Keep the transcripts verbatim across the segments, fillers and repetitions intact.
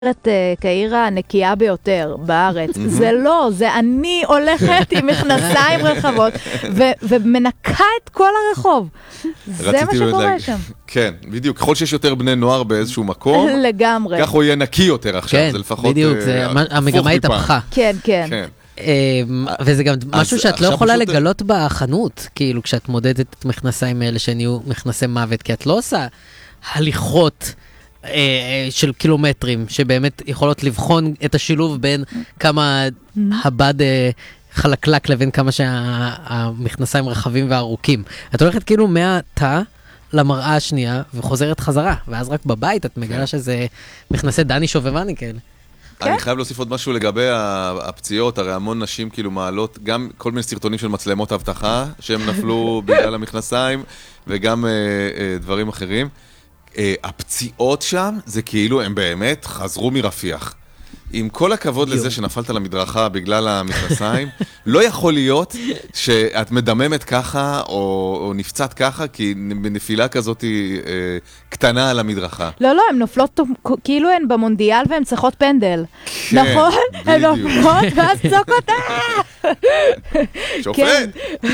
את כעיר הנקייה ביותר בארץ. זה לא, זה אני הולכת עם מכנסיים רחבות ומנקה את כל הרחוב. זה מה שקורה שם. כן, בדיוק. ככל שיש יותר בני נוער באיזשהו מקום, לגמרי. כך הוא יהיה נקי יותר עכשיו. זה לפחות בדיוק, המגמה התהפכה. כן, כן. וזה גם משהו שאת לא יכולה לגלות בחנות, כאילו כשאת מודדת את מכנסיים האלה שנהיו מכנסי מוות, כי את לא עושה הליכות של קילומטרים, שבאמת יכולות לבחון את השילוב בין כמה הבד חלקלק לבין כמה שהמכנסיים רחבים וארוכים. את הולכת כאילו מהתא למראה השנייה וחוזרת חזרה, ואז רק בבית את מגלה שזה מכנסי דני שובבני כאלה. אני חייב להוסיף עוד משהו לגבי הפציעות, הרי המון נשים כאילו מעלות, גם כל מיני סרטונים של מצלמות הבטחה, שהם נפלו בגלל המכנסיים, וגם דברים אחרים. הפציעות שם, זה כאילו הם באמת חזרו מרפיח. עם כל הכבוד לזה שנפלת למדרכה בגלל המכנסיים, לא יכול להיות שאת מדממת ככה, או נפצעת ככה, כי בנפילה כזאת היא קטנה על המדרכה. לא, לא, הן נופלות כאילו הן במונדיאל והן צריכות פנדל. נכון? הן נופלות ואז צוקות. שופט!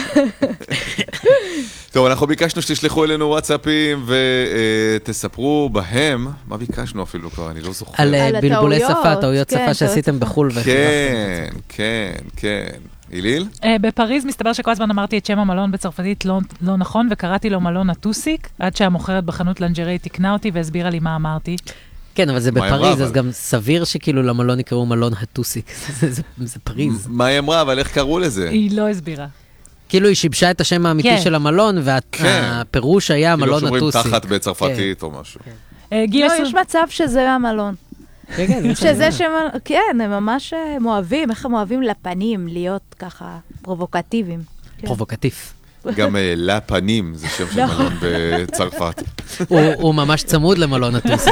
טוב, אנחנו ביקשנו שתשלחו אלינו וואטסאפים ותספרו בהם, מה ביקשנו אפילו כבר, אני לא זוכר. על בלבולי שפה, טעויות שפה שעשיתם בחול. כן, כן, כן. איליל? בפריז מסתבר שכל הזמן אמרתי את שם המלון בצרפתית לא נכון, וקראתי לו מלון הטוסיק, עד שהמוכרת בחנות לנג'רי תקנה אותי והסבירה לי מה אמרתי. כן, אבל זה בפריז, אז גם סביר שכאילו למלון יקראו מלון הטוסיק. זה פריז. מה היא אמרה, אבל איך קראו לזה? היא לא הסבירה. כאילו היא שיבשה את השם האמיתי של המלון, והפירוש היה מלון הטוסיק. כאילו שאומרים תחת בצרפתית או משהו. לא, יש מצב שזה המלון. שזה שם, כן, הם ממש אוהבים, איך הם אוהבים לפנים, להיות ככה פרובוקטיביים. פרובוקטיב. גם לפנים, זה שם של מלון בצרפת. הוא ממש צמוד למלון הטוסיק.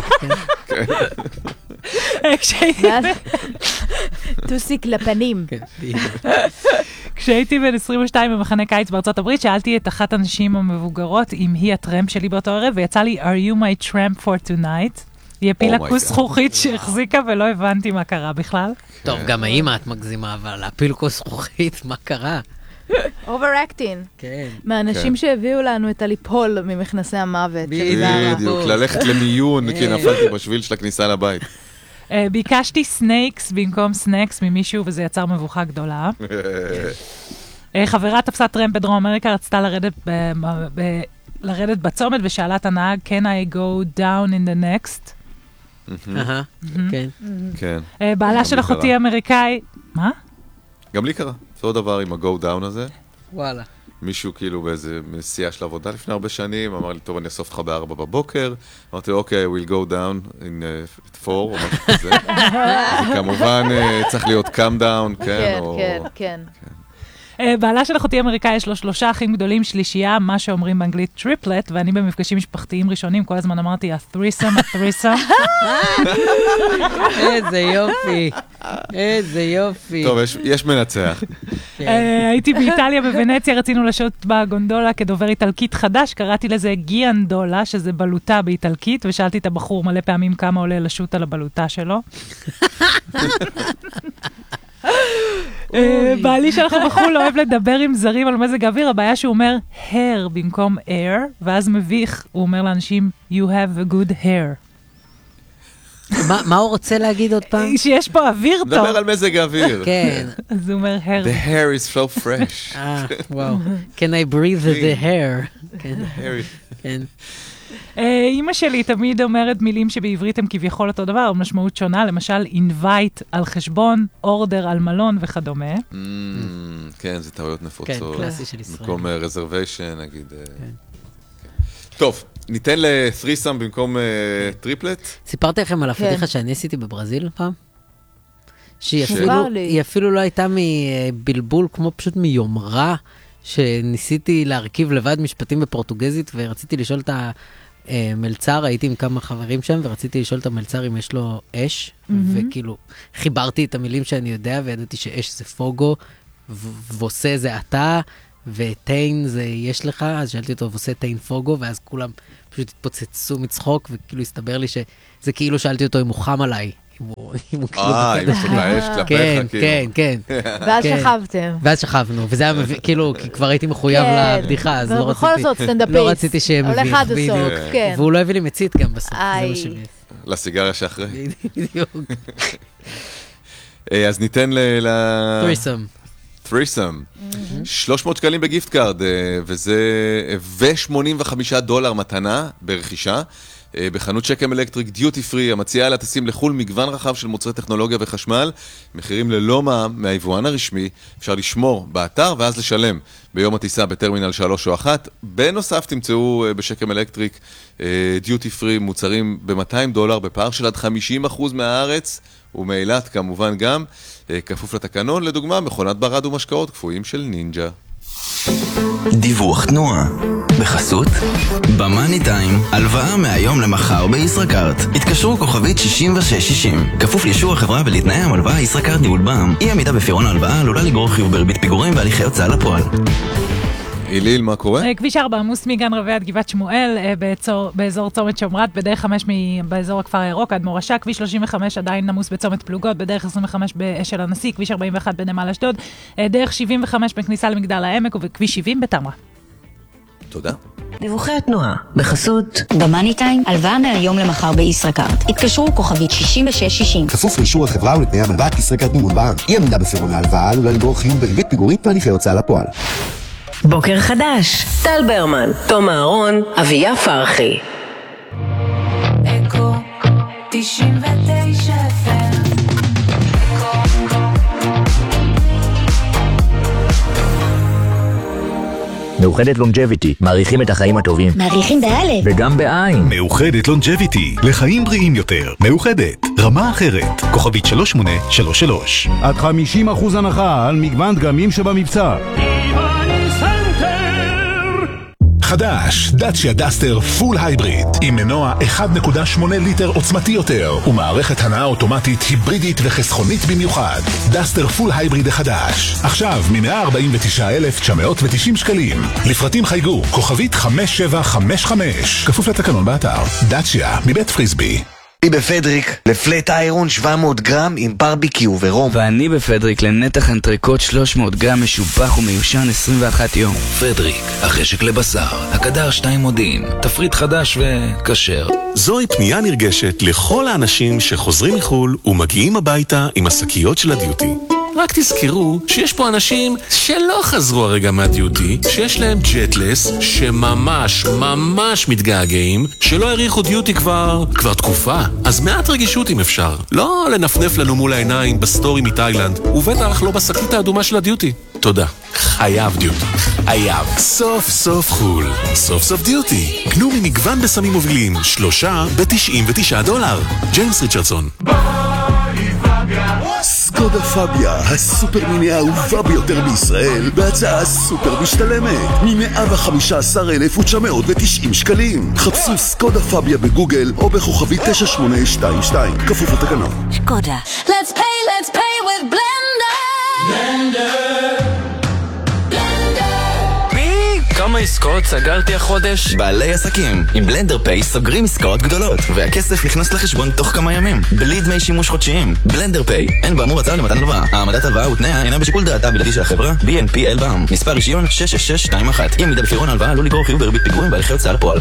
טוסיק לפנים. כשהייתי בן עשרים ושתיים במחנה קיץ בארצות הברית, שאלתי את אחת הנשים המבוגרות אם היא הטרמפ שלי באותו ערב, ויצא לי, are you my tramp for tonight? היא הפילה כוס זכוכית שהחזיקה ולא הבנתי מה קרה בכלל. טוב, גם האמא את מגזימה, אבל להפיל כוס זכוכית, מה קרה? אוברקטינג. כן. מהאנשים שהביאו לנו את הליפול ממכנסי המוות. בדיוק, ללכת למיון, כי נפלתי בשביל של הכניסה לבית. ביקשתי סנייקס במקום סנקס ממישהו, וזה יצר מבוכה גדולה. חברה תפסה טרמפ בדרום אמריקה, רצתה לרדת לרדת בצומת, ושאלה את הנהג, can I go down in the next? אהה, כן. כן. בעלה של אחותי אמריקאי, מה? גם לי קרה, זה עוד דבר עם ה-go down הזה. וואלה. מישהו כאילו באיזה נסיעה של עבודה לפני הרבה שנים, אמר לי, טוב, אני אסוף אותך בארבע בבוקר, אמרתי, אוקיי, we'll go down in four, או משהו כזה. זה כמובן צריך להיות calm down, כן, או... כן, כן, כן. בעלה של אחותי אמריקאי יש לו שלושה אחים גדולים, שלישייה, מה שאומרים באנגלית טריפלט, ואני במפגשים משפחתיים ראשונים, כל הזמן אמרתי, ה-threesome, ה-threesome. איזה יופי, איזה יופי. טוב, יש מנצח. הייתי באיטליה, בוונציה, רצינו לשוט בגונדולה כדובר איטלקית חדש, קראתי לזה גיאנדולה, שזה בלוטה באיטלקית, ושאלתי את הבחור מלא פעמים כמה עולה לשוט על הבלוטה שלו. בעלי שאנחנו בחול לא אוהב לדבר עם זרים על מזג האוויר, הבעיה שהוא אומר hair במקום air, ואז מביך, הוא אומר לאנשים you have a good hair. מה הוא רוצה להגיד עוד פעם? שיש פה אוויר טוב. דבר על מזג האוויר. כן. אז הוא אומר hair. The hair is so fresh. אה, וואו. Can I breathe the hair? כן. כן. אמא שלי תמיד אומרת מילים שבעברית הם כביכול אותו דבר, או משמעות שונה, למשל invite על חשבון, order על מלון וכדומה. כן, זה טעויות נפוצות. כן, קלאסי של ישראל. במקום reservation, נגיד. טוב, ניתן ל-threesome במקום טריפלט. סיפרתי לכם על הפדיחה שאני עשיתי בברזיל פעם? שהיא אפילו לא הייתה מבלבול, כמו פשוט מיומרה, שניסיתי להרכיב לבד משפטים בפורטוגזית, ורציתי לשאול את המלצר, הייתי עם כמה חברים שם, ורציתי לשאול את המלצר אם יש לו אש, וכאילו חיברתי את המילים שאני יודע, וידעתי שאש זה פוגו, ועושה זה אתה, וטיין זה יש לך, אז שאלתי אותו, ועושה טיין פוגו, ואז כולם פשוט התפוצצו מצחוק, וכאילו הסתבר לי שזה כאילו שאלתי אותו אם הוא חם עליי, אם הוא אם הוא כאילו... אה, אם יש לך אש כלפיך, כן, כאילו. כן, כן. ואז שכבתם. ואז שכבנו, וזה היה מביא, כאילו, כי כבר הייתי מחויב לבדיחה, אז לא רציתי... בכל זאת, סטנדאפיסט. לא רציתי שהם מביך, הולך עד הסוף, כן. והוא לא הביא לי מצית גם בסוף, זה מה שביא. לסיגריה שאחרי. בדיוק. אז ניתן ל... טריסם. טריסם. שלוש מאות שקלים בגיפט קארד, וזה... ו-שמונים וחמישה דולר מתנה ברכישה. בחנות שקם אלקטריק דיוטי פרי, המציעה לה תשים לחול מגוון רחב של מוצרי טכנולוגיה וחשמל, מחירים ללא מע"מ מהיבואן הרשמי, אפשר לשמור באתר ואז לשלם ביום הטיסה בטרמינל שלוש או אחת. בנוסף תמצאו בשקם אלקטריק דיוטי פרי מוצרים ב-מאתיים דולר בפער של עד חמישים אחוז מהארץ, ומאילת כמובן גם, כפוף לתקנון, לדוגמה מכונת ברד ומשקאות קפואים של נינג'ה. דיווח תנועה בחסות במאני טיים, הלוואה מהיום למחר בישראכרט. התקשרו כוכבית שישים ושש שישים, כפוף לאישור החברה ולתנאי המלוואה. ישראכרט ניהול בע"מ. אי עמידה בפירעון ההלוואה עלולה לגרור חיוב בריבית פיגורים והליכי הוצאה לפועל. איליל, מה קורה? כביש ארבע עמוס מגן רבי עד גבעת שמואל, באזור צומת שומרת, בדרך חמש באזור הכפר הירוק עד מורשה, כביש שלושים וחמש עדיין עמוס בצומת פלוגות, בדרך עשרים וחמש באשל הנשיא, כביש ארבעים ואחת בנמל אשדוד, דרך שבעים וחמש בכניסה למגדל העמק ובכביש שבעים בתמרה. תודה. דיווחי התנועה בחסות במאני טיים, הלוואה מהיום למחר בישראכרט. התקשרו כוכבית שישים ושש שישים. כפוף לאישור החברה ולתנאי המלוואה. ישראכרט ניהול בע"מ. אי עמידה בפירעון ההלוואה עלולה לגרור חיוב בריבית פיגורים והליכי הוצאה לפועל. בוקר חדש, טל ברמן, תום אהרון, אביה פרחי. אקו תשעים ותשע אף אם. מאוחדת לונג'ביטי, מעריכים את החיים הטובים. מעריכים באלף. וגם בעין. מאוחדת לונג'ביטי, לחיים בריאים יותר. מאוחדת, רמה אחרת. כוכבית שלוש שמונה שלוש שלוש. עד חמישים אחוז הנחה על מגוון דגמים שבמבצע. חדש, דאצ'יה דסטר פול הייבריד, עם מנוע אחד נקודה שמונה ליטר עוצמתי יותר, ומערכת הנעה אוטומטית היברידית וחסכונית במיוחד. דסטר פול הייבריד החדש, עכשיו מ-מאה ארבעים ותשעה אלף תשע מאות ותשעים שקלים. לפרטים חייגו, כוכבית חמש שבע חמש חמש, כפוף לתקנון באתר. דאצ'יה, מבית פריסבי. אני בפדריק לפלט איירון שבע מאות גרם עם ברביקיו ורום. ואני בפדריק לנתח אנטריקוט שלוש מאות גרם משובח ומיושן עשרים ואחד יום. פדריק, החשק לבשר, הקדר שתיים מודיעין, תפריט חדש וקשר. זוהי פנייה נרגשת לכל האנשים שחוזרים מחול ומגיעים הביתה עם השקיות של הדיוטי. רק תזכרו שיש פה אנשים שלא חזרו הרגע מהדיוטי, שיש להם ג'טלס, שממש ממש מתגעגעים, שלא הריחו דיוטי כבר כבר תקופה. אז מעט רגישות אם אפשר. לא לנפנף לנו מול העיניים בסטורי מתאילנד, ובטח לא בשקית האדומה של הדיוטי. תודה. חייב דיוטי. חייב. סוף סוף חול. סוף סוף דיוטי. קנו ממגוון בסמים מובילים. שלושה ב-תשעים ותשעה דולר. ג'יימס ריצ'רדסון. סקודה פאביה, הסופר מיני האהובה ביותר בישראל, בהצעה סופר משתלמת, מ-מאה וחמישה עשר אלף ותשע מאות ותשעים שקלים. חפשו סקודה פאביה בגוגל או בכוכבית תשע שמונה שתיים שתיים, כפוף לתקנון. סקודה. Let's pay, let's pay with Blender. Blender. כמה עסקאות סגרתי החודש? בעלי עסקים עם בלנדר פיי סוגרים עסקאות גדולות והכסף נכנס לחשבון תוך כמה ימים בלי דמי שימוש חודשיים. בלנדר פיי, אין באמור הצעה למתן הלוואה. העמדת הלוואה ותנאיה אינה בשיקול דעתה בלעדי של החברה. בי אן פי אל בע"מ, מספר רישיון שש שש שש שתיים אחת. אי עמידה בפירעון ההלוואה עלול לגרור חיוב בריבית פיגורים בהליכי הוצאה לפועל.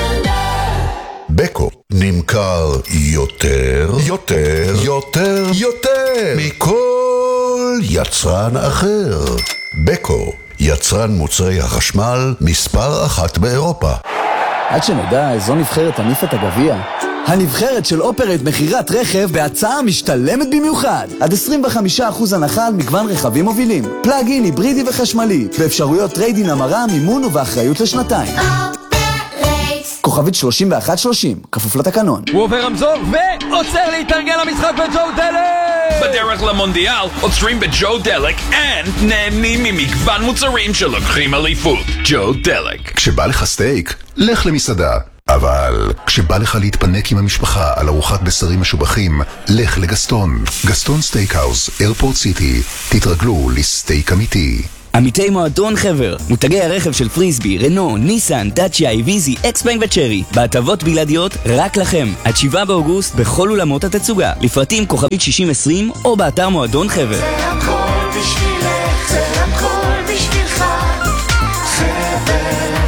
בקו נמכר יותר יותר יותר יותר מכל יצרן אחר. בקו, יצרן מוצרי החשמל מספר אחת באירופה. עד שנדע איזו נבחרת תניף את הגביע. הנבחרת של אופרט מחירת רכב בהצעה משתלמת במיוחד. עד עשרים וחמישה אחוז הנחה על מגוון רכבים מובילים. פלאג-אין, היברידי וחשמלי. באפשרויות טריידין המרה, מימון ובאחריות לשנתיים. כוכבית שלושים ואחת שלושים, כפוף לתקנון. הוא עובר רמזור ועוצר להתארגן למשחק בג'ו דלק! בדרך למונדיאל עוצרים בג'ו דלק and נהנים ממגוון מוצרים שלוקחים אליפות. ג'ו דלק. כשבא לך סטייק, לך למסעדה. אבל כשבא לך להתפנק עם המשפחה על ארוחת בשרים משובחים, לך לגסטון. גסטון סטייקהאוס, איירפורט סיטי. תתרגלו לסטייק אמיתי. עמיתי מועדון חבר, מותגי הרכב של פריסבי, רנו, ניסן, דאצ'יה, איביזי, אקספנג וצ'רי, בהטבות בלעדיות רק לכם. עד שבעה באוגוסט בכל אולמות התצוגה. לפרטים כוכבית שישים עשרים או באתר מועדון חבר. זה הכל בשבילך, זה הכל בשבילך, חבר.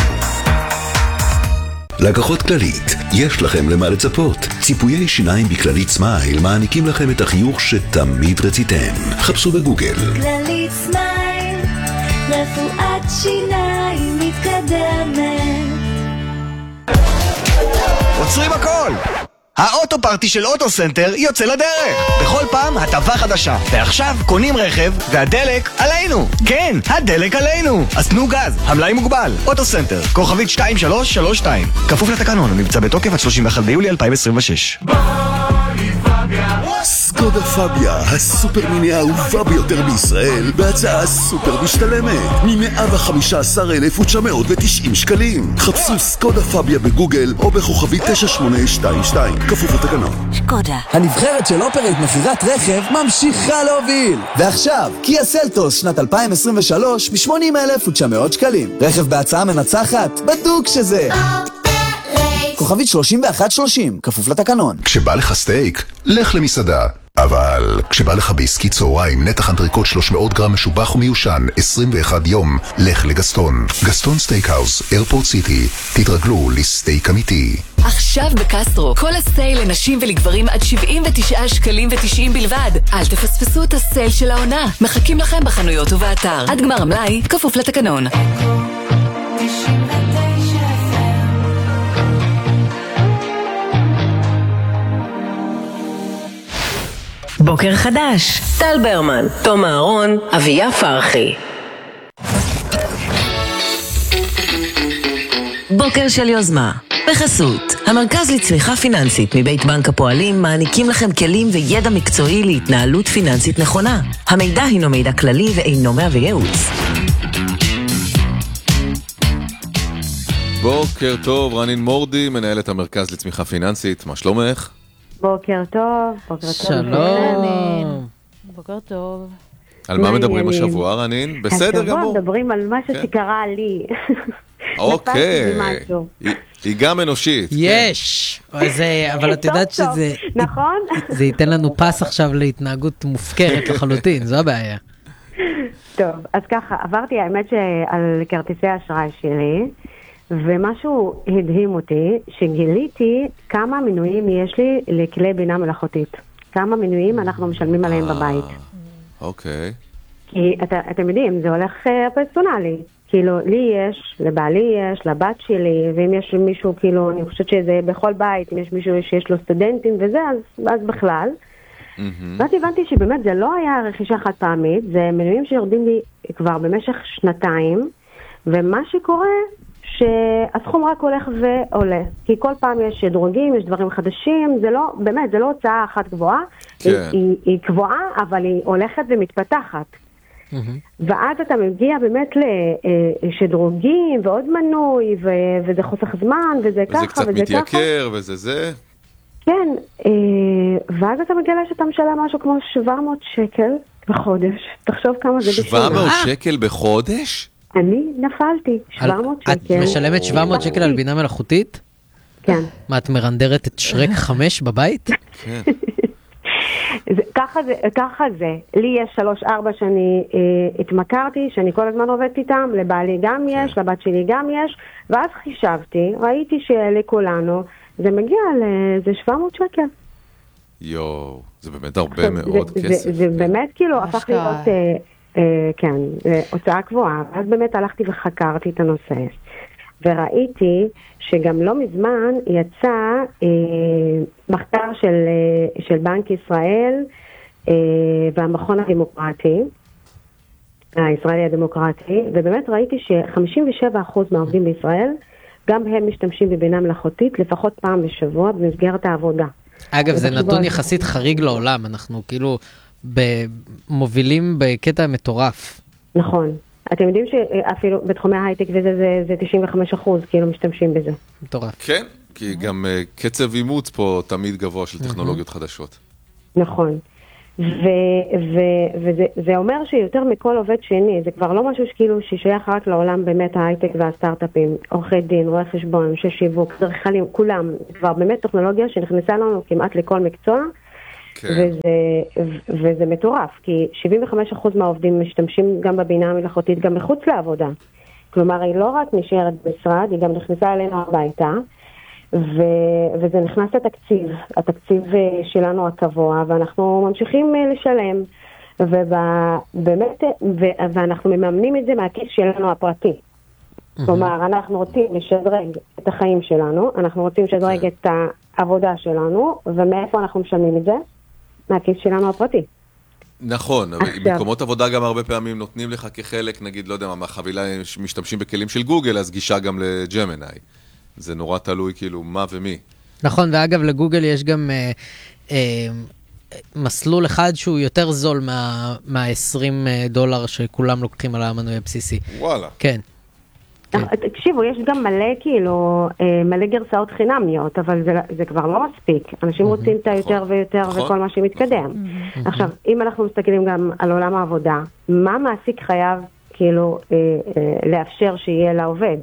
לקוחות כללית, יש לכם למה לצפות. ציפויי שיניים בכללית סמייל מעניקים לכם את החיוך שתמיד רציתם. חפשו בגוגל. כללית סמייל, רפואת שיניים מתקדמת. עוצרים הכל! האוטו פארטי של אוטו סנטר יוצא לדרך. בכל פעם הטבה חדשה. ועכשיו קונים רכב והדלק עלינו. כן, הדלק עלינו. אז תנו גז, המלאי מוגבל. אוטו סנטר, כוכבית שתיים שלוש שלוש שתיים. כפוף לתקנון, נמצא בתוקף עד שלושים ואחד ביולי אלפיים עשרים ושש. סקודה פאביה, הסופר מיני האהובה ביותר בישראל, בהצעה סופר משתלמת, מ-מאה וחמישה עשר אלף ותשע מאות ותשעים שקלים. חפשו סקודה פאביה בגוגל או בכוכבי תשע שמונה שתיים שתיים, כפוף לתקנון. סקודה. הנבחרת של אופרית מכירת רכב ממשיכה להוביל. ועכשיו, קיה סלטוס שנת אלפיים עשרים ושלוש ב-שמונים אלף ותשע מאות שקלים. רכב בהצעה מנצחת, בדוק שזה. כוכבית שלושים ואחת שלושים, כפוף לתקנון. כשבא לך סטייק, לך למסעדה. אבל כשבא לך בעסקי צהריים, נתח אנטריקוט שלוש מאות גרם משובח ומיושן, עשרים ואחד יום, לך לגסטון. גסטון סטייקהאוס, איירפורט סיטי. תתרגלו לסטייק אמיתי. עכשיו בקסטרו, כל הסייל לנשים ולגברים עד שבעים ותשעה שקלים ותשעים בלבד. אל תפספסו את הסייל של העונה. מחכים לכם בחנויות ובאתר. עד גמר המלאי, כפוף לתקנון. בוקר חדש, טל ברמן, תום אהרון, אביה פרחי. בוקר של יוזמה, בחסות המרכז לצמיחה פיננסית מבית בנק הפועלים מעניקים לכם כלים וידע מקצועי להתנהלות פיננסית נכונה. המידע הינו מידע כללי ואינו מהווה ייעוץ. בוקר טוב, רנין מורדי, מנהלת המרכז לצמיחה פיננסית, מה שלומך? בוקר טוב, בוקר טוב. שלום. בוקר טוב. על מה מדברים השבוע, רנין? בסדר גמור. השבוע מדברים על משהו שקרה לי. אוקיי. היא גם אנושית. יש. אבל את יודעת שזה... נכון? זה ייתן לנו פס עכשיו להתנהגות מופקרת לחלוטין, זו הבעיה. טוב, אז ככה, עברתי האמת שעל כרטיסי האשראי שלי, ומשהו הדהים אותי, שגיליתי כמה מנויים יש לי לכלי בינה מלאכותית. כמה מנויים אנחנו משלמים עליהם בבית. אוקיי. כי את, אתם יודעים, זה הולך פרסונלי. כאילו, לי יש, לבעלי יש, לבת שלי, ואם יש מישהו, כאילו, אני חושבת שזה בכל בית, אם יש מישהו שיש לו סטודנטים וזה, אז, אז בכלל. ואז הבנתי שבאמת זה לא היה רכישה חד פעמית, זה מנויים שיורדים לי כבר במשך שנתיים, ומה שקורה... שהסכום רק הולך ועולה, כי כל פעם יש שדרוגים, יש דברים חדשים, זה לא, באמת, זה לא הוצאה אחת גבוהה, כן. היא, היא, היא גבוהה, אבל היא הולכת ומתפתחת. Mm-hmm. ואז אתה מגיע באמת לשדרוגים ועוד מנוי, ו, וזה חוסך זמן, וזה ככה, וזה קצת וזה מתייקר, ככה. וזה זה. כן, ואז אתה מגלה שאתה משלם משהו כמו שבע מאות שקל בחודש. תחשוב כמה זה בשביל. שבע מאות שקל בחודש? אני נפלתי, שבע מאות שקל. את משלמת שבע מאות שקל על בינה מלאכותית? כן. מה, את מרנדרת את שרק חמש בבית? כן. ככה זה, ככה זה. לי יש שלוש ארבע שאני אה, התמכרתי, שאני כל הזמן עובדת איתם, לבעלי גם יש, לבת שלי גם יש, ואז חישבתי, ראיתי שלכולנו, זה מגיע לזה שבע מאות שקל. יואו, זה באמת הרבה מאוד זה, כסף. זה, זה באמת כאילו הפך להיות... אה, Uh, כן, הוצאה גבוהה, ואז באמת הלכתי וחקרתי את הנושא, וראיתי שגם לא מזמן יצא uh, מחקר של, uh, של בנק ישראל uh, והמכון הדמוקרטי, הישראלי הדמוקרטי, ובאמת ראיתי ש-חמישים ושבע אחוז מהעובדים בישראל, גם הם משתמשים בבינה מלאכותית לפחות פעם בשבוע במסגרת העבודה. אגב, זה נתון יחסית חריג לעולם, אנחנו כאילו... מובילים בקטע מטורף. נכון. אתם יודעים שאפילו בתחומי ההייטק וזה זה, זה תשעים וחמישה אחוז כאילו משתמשים בזה. מטורף. כן, כי גם קצב אימוץ פה תמיד גבוה של טכנולוגיות חדשות. נכון. וזה אומר שיותר מכל עובד שני, זה כבר לא משהו שכאילו ששייך רק לעולם באמת ההייטק והסטארט-אפים, עורכי דין, רואי חשבון, אנשי שיווק, אדריכלים, כולם, זה כבר באמת טכנולוגיה שנכנסה לנו כמעט לכל מקצוע, וזה, וזה מטורף, כי שבעים וחמישה אחוז מהעובדים משתמשים גם בבינה המלאכותית, גם מחוץ לעבודה. כלומר, היא לא רק נשארת במשרד, היא גם נכנסה אלינו הביתה, ו, וזה נכנס לתקציב, התקציב שלנו הקבוע, ואנחנו ממשיכים לשלם, ובאמת, ו, ואנחנו מממנים את זה מהכיס שלנו הפרטי. כלומר, אנחנו רוצים לשדרג את החיים שלנו, אנחנו רוצים לשדרג את העבודה שלנו, ומאיפה אנחנו משלמים את זה? מהכיס שלנו הפרטי. נכון, אבל במקומות עבודה גם הרבה פעמים נותנים לך כחלק, נגיד, לא יודע מה, מהחבילה משתמשים בכלים של גוגל, אז גישה גם לג'מיני. זה נורא תלוי כאילו מה ומי. נכון, ואגב לגוגל יש גם אה, אה, מסלול אחד שהוא יותר זול מה, מה-עשרים דולר שכולם לוקחים על המנוי הבסיסי. וואלה. כן. תקשיבו, יש גם מלא כאילו, מלא גרסאות חינמיות, אבל זה, זה כבר לא מספיק. אנשים רוצים את היותר ויותר וכל מה שמתקדם. עכשיו, אם אנחנו מסתכלים גם על עולם העבודה, מה מעסיק חייב כאילו לאפשר שיהיה לעובד?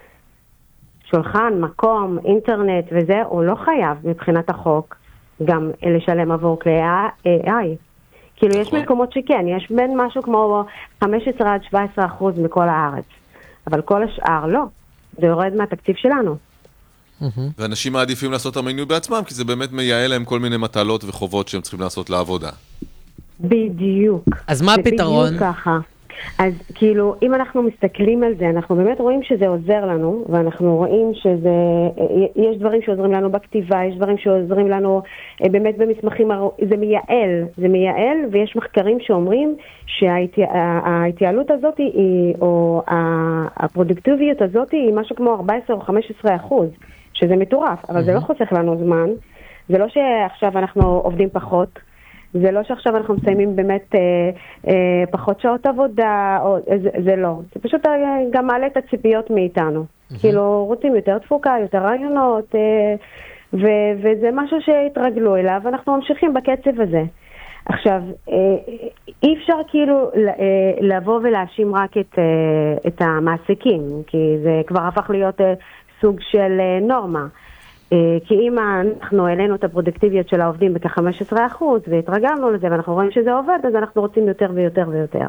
שולחן, מקום, אינטרנט וזה, הוא לא חייב מבחינת החוק גם לשלם עבור כלי איי איי. כאילו יש מקומות שכן, יש בין משהו כמו חמש עשרה עד שבע עשרה אחוז מכל הארץ. אבל כל השאר לא, זה יורד מהתקציב שלנו. ואנשים מעדיפים לעשות המינוי בעצמם, כי זה באמת מייעל להם כל מיני מטלות וחובות שהם צריכים לעשות לעבודה. בדיוק. אז מה הפתרון? בדיוק ככה. אז כאילו, אם אנחנו מסתכלים על זה, אנחנו באמת רואים שזה עוזר לנו, ואנחנו רואים שזה, יש דברים שעוזרים לנו בכתיבה, יש דברים שעוזרים לנו באמת במסמכים, זה מייעל, זה מייעל, ויש מחקרים שאומרים שההתייעלות הזאת היא, או הפרודוקטיביות הזאת היא משהו כמו ארבע עשרה או חמש עשרה אחוז, שזה מטורף, אבל זה לא חוסך לנו זמן, זה לא שעכשיו אנחנו עובדים פחות, זה לא שעכשיו אנחנו מסיימים באמת אה, אה, פחות שעות עבודה, או, זה, זה לא. זה פשוט אה, גם מעלה את הציפיות מאיתנו. Mm-hmm. כאילו רוצים יותר תפוקה, יותר רעיונות, אה, ו- וזה משהו שהתרגלו אליו, ואנחנו ממשיכים בקצב הזה. עכשיו, אה, אי אפשר כאילו אה, לבוא ולהאשים רק את, אה, את המעסיקים, כי זה כבר הפך להיות אה, סוג של אה, נורמה. כי אם אנחנו העלינו את הפרודקטיביות של העובדים בכ-חמישה עשר אחוז והתרגלנו לזה ואנחנו רואים שזה עובד, אז אנחנו רוצים יותר ויותר ויותר.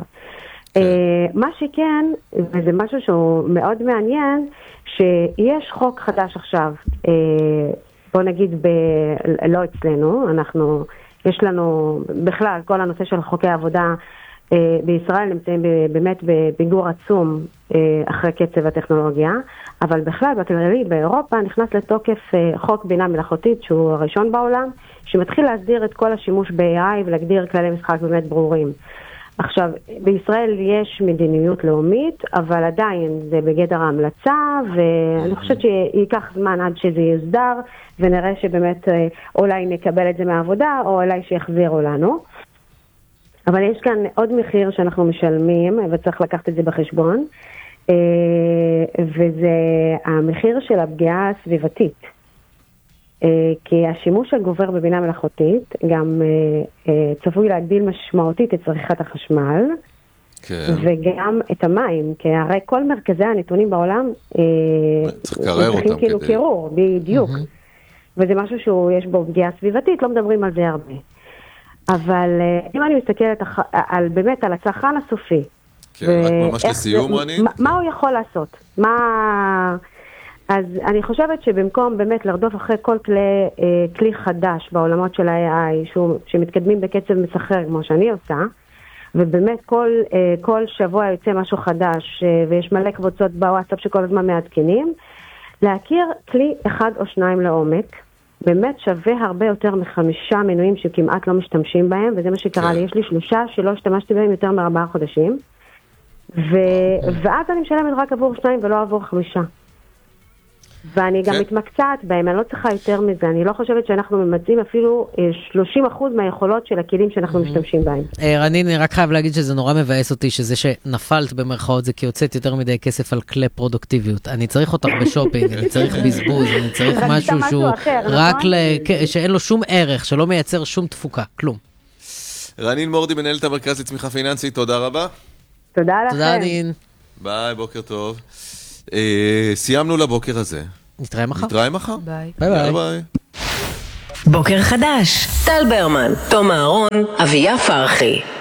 מה שכן, וזה משהו שהוא מאוד מעניין, שיש חוק חדש עכשיו, בוא נגיד לא אצלנו, אנחנו, יש לנו בכלל כל הנושא של חוקי העבודה בישראל נמצאים באמת בפיגור עצום אחרי קצב הטכנולוגיה, אבל בכלל בכללי באירופה נכנס לתוקף חוק בינה מלאכותית שהוא הראשון בעולם, שמתחיל להסדיר את כל השימוש ב-איי איי ולהגדיר כללי משחק באמת ברורים. עכשיו, בישראל יש מדיניות לאומית, אבל עדיין זה בגדר ההמלצה, ואני חושבת שייקח זמן עד שזה יוסדר, ונראה שבאמת אולי נקבל את זה מהעבודה, או אולי שיחזירו לנו. אבל יש כאן עוד מחיר שאנחנו משלמים, וצריך לקחת את זה בחשבון, וזה המחיר של הפגיעה הסביבתית. כי השימוש הגובר בבינה מלאכותית גם צפוי להגדיל משמעותית את צריכת החשמל, כן. וגם את המים, כי הרי כל מרכזי הנתונים בעולם צריך לקרר אותם כאילו כדי... קירור, בדיוק. Mm-hmm. וזה משהו שיש בו פגיעה סביבתית, לא מדברים על זה הרבה. אבל אם אני מסתכלת על, באמת על הצרכן הסופי, כן, רק ממש לסיום, רני? מה, מה הוא יכול לעשות? מה... אז אני חושבת שבמקום באמת לרדוף אחרי כל כלי, כלי חדש בעולמות של ה-איי איי, שהוא, שמתקדמים בקצב מסחרר כמו שאני עושה, ובאמת כל, כל שבוע יוצא משהו חדש, ויש מלא קבוצות בוואטסאפ שכל הזמן מעדכנים, להכיר כלי אחד או שניים לעומק, באמת שווה הרבה יותר מחמישה מנויים שכמעט לא משתמשים בהם, וזה מה שקרה לי. יש לי שלושה שלא השתמשתי בהם יותר מארבעה חודשים, ו... ואז אני משלמת רק עבור שניים ולא עבור חמישה. ואני גם מתמקצעת בהם, אני לא צריכה יותר מזה, אני לא חושבת שאנחנו ממצאים אפילו שלושים אחוז מהיכולות של הכלים שאנחנו משתמשים בהם. רני, אני רק חייב להגיד שזה נורא מבאס אותי, שזה שנפלת במרכאות זה כי יוצאת יותר מדי כסף על כלי פרודוקטיביות. אני צריך אותך בשופינג, אני צריך בזבוז, אני צריך משהו שהוא רק שאין לו שום ערך, שלא מייצר שום תפוקה, כלום. רנין מורדי, מנהלת המרכז לצמיחה פיננסית, תודה רבה. תודה לכם. תודה רנין. ביי, בוקר טוב. אה, סיימנו לבוקר הזה. נתראה מחר. נתראה מחר. ביי. ביי ביי. ביי. בוקר חדש, טל ברמן, תום אהרון, אביה פרחי.